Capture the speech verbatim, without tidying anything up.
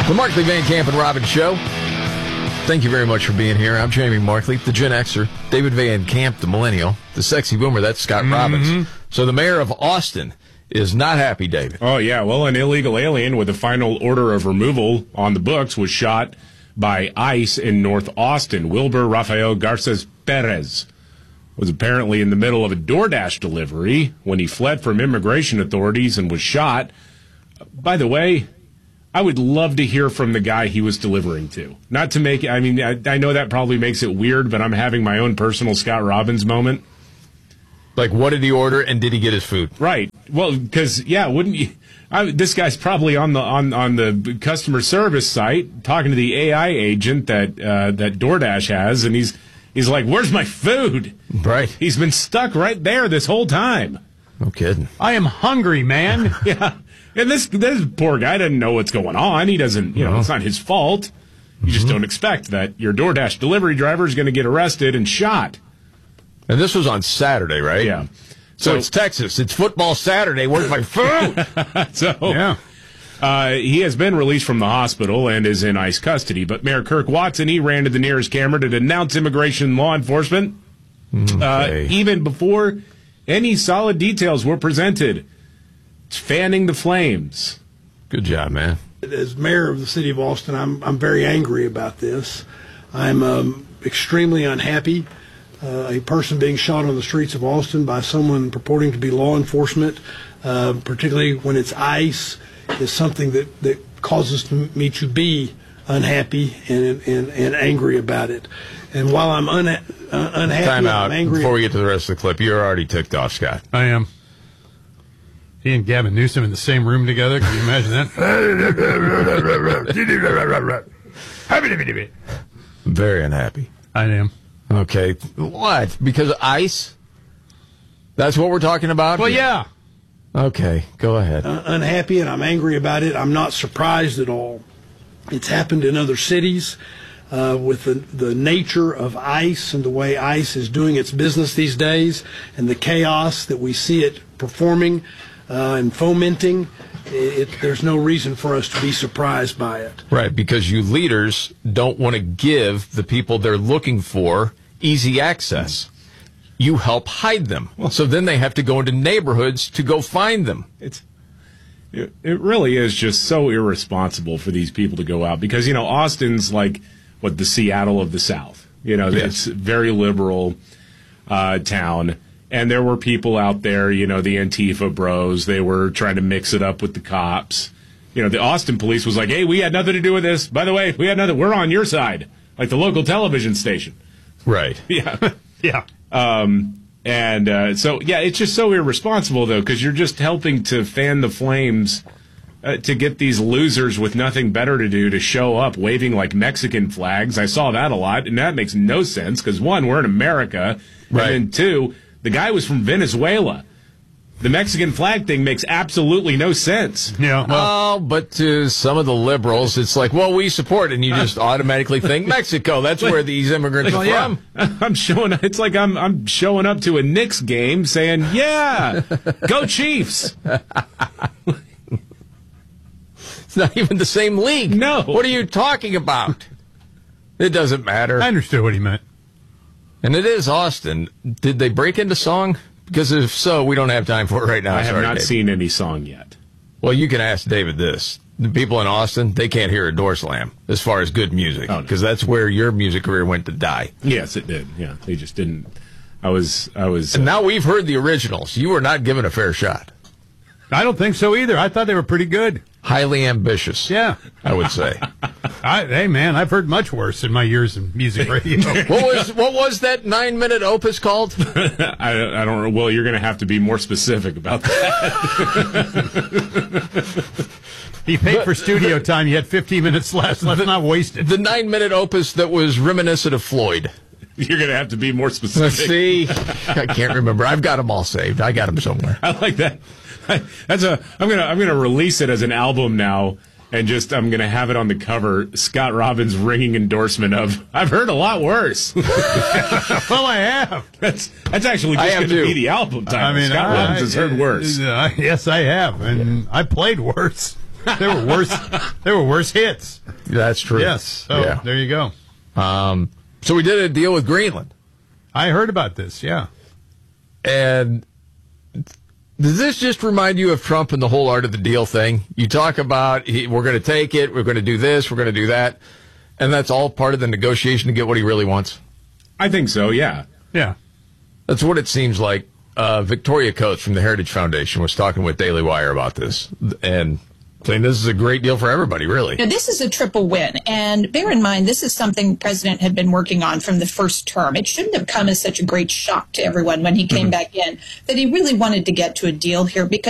The Markley, Van Camp, and Robbins Show. Thank you very much for being here. I'm Jamie Markley, the Gen Xer. David Van Camp, the Millennial. The Sexy Boomer, that's Scott mm-hmm. Robbins. So the mayor of Austin is not happy, David. Oh, yeah. Well, an illegal alien with a final order of removal on the books was shot by ICE in North Austin. Wilbur Rafael Garces Perez was apparently in the middle of a DoorDash delivery when he fled from immigration authorities and was shot. By the way, I would love to hear from the guy he was delivering to. Not to make, I mean, I, I know that probably makes it weird, but I'm having my own personal Scott Robbins moment. Like, what did he order, and did he get his food? Right. Well, because, yeah, wouldn't you, I, this guy's probably on the on, on the customer service site talking to the A I agent that uh, that DoorDash has, and he's he's like, where's my food? Right. He's been stuck right there this whole time. No kidding. I am hungry, man. Yeah. And this this poor guy doesn't know what's going on. He doesn't, you know, no. It's not his fault. You mm-hmm. just don't expect that your DoorDash delivery driver is going to get arrested and shot. And this was on Saturday, right? Yeah. So, so it's Texas. It's football Saturday. Where's my food? so yeah. Uh, he has been released from the hospital and is in ICE custody. But Mayor Kirk Watson, he ran to the nearest camera to denounce immigration law enforcement, okay. uh, even before any solid details were presented. Fanning the flames. Good job, man. As mayor of the city of Austin, I'm I'm very angry about this. I'm um, extremely unhappy. Uh, a person being shot on the streets of Austin by someone purporting to be law enforcement, uh, particularly when it's ICE, is something that, that causes me to be unhappy and, and, and angry about it. And while I'm unha- uh, unhappy, Time out. I'm angry. Before we get to the rest of the clip, you're already ticked off, Scott. I am. He and Gavin Newsom in the same room together. Can you imagine that? Very unhappy. I am. Okay. What? Because of ICE? That's what we're talking about? Well, yeah. Okay. Go ahead. Uh, unhappy, and I'm angry about it. I'm not surprised at all. It's happened in other cities uh, with the, the nature of ICE and the way ICE is doing its business these days and the chaos that we see it performing. Uh, and fomenting, it, there's no reason for us to be surprised by it. Right, because you leaders don't want to give the people they're looking for easy access. You help hide them. So then they have to go into neighborhoods to go find them. It's it, it really is just so irresponsible for these people to go out because, you know, Austin's like, what, the Seattle of the South. You know, yes. It's a very liberal uh, town. And there were people out there, you know, the Antifa bros, they were trying to mix it up with the cops. You know, the Austin police was like, hey, we had nothing to do with this. By the way, we had nothing. We're on your side, like the local television station. Right. Yeah. yeah. Um, and uh, so, yeah, it's just so irresponsible, though, because you're just helping to fan the flames uh, to get these losers with nothing better to do to show up waving like Mexican flags. I saw that a lot, and that makes no sense because, one, we're in America, right. And then, two, the guy was from Venezuela. The Mexican flag thing makes absolutely no sense. Yeah. Well, oh, but to some of the liberals, it's like, well, we support, and you just automatically think Mexico. That's where these immigrants well, are from. Yeah. I'm showing. It's like I'm I'm showing up to a Knicks game saying, "Yeah, go Chiefs." It's not even the same league. No. What are you talking about? It doesn't matter. I understood what he meant. And it is Austin. Did they break into song? Because if so, we don't have time for it right now. I have Sorry, not David. seen any song yet. Well, you can ask David this. The people in Austin, they can't hear a door slam as far as good music. Because oh, no. That's where your music career went to die. Yes, it did. Yeah, they just didn't. I was, I was. And uh, now we've heard the originals. You were not given a fair shot. I don't think so either. I thought they were pretty good. Highly ambitious. Yeah. I would say. I, hey, man, I've heard much worse in my years in music radio. what was what was that nine-minute opus called? I, I don't know. Well, you're going to have to be more specific about that. He paid but, for studio time. You had fifteen minutes left. Let's the, not waste it. The nine-minute opus that was reminiscent of Floyd. You're going to have to be more specific. See? I can't remember. I've got them all saved. I got them somewhere. I like that. I, that's a. I'm gonna. I'm gonna release it as an album now, and just I'm gonna have it on the cover. Scott Robbins' ringing endorsement of. I've heard a lot worse. Well, I have. That's that's actually just going to be the album title. I mean, Scott I, Robbins has heard worse. Uh, yes, I have, and I played worse. There were worse. There were worse hits. That's true. Yes. So yeah. there you go. Um, so we did a deal with Greenland. I heard about this. Yeah. And does this just remind you of Trump and the whole art of the deal thing? You talk about he, we're going to take it, we're going to do this, we're going to do that, and that's all part of the negotiation to get what he really wants? I think so, yeah. Yeah. That's what it seems like. Uh, Victoria Coates from the Heritage Foundation was talking with Daily Wire about this and saying this is a great deal for everybody, really. Now, this is a triple win. And bear in mind, this is something the president had been working on from the first term. It shouldn't have come as such a great shock to everyone when he came mm-hmm. back in, that he really wanted to get to a deal here because